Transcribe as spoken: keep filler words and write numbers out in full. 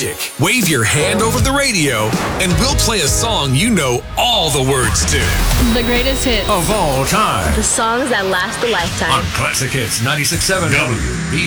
magic. Wave your hand over the radio, and we'll play a song you know all the words to. The greatest hits of all time. The songs that last a lifetime. On Classic Hits ninety-six point seven W B